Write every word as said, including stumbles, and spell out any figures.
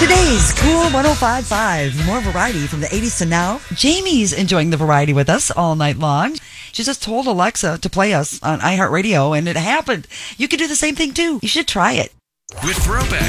Today's Cool one oh five point five. More variety from the eighties to now. Jamie's enjoying the variety with us all night long. She just told Alexa to play us on iHeartRadio, and it happened. You can do the same thing, too. You should try it. With Throwback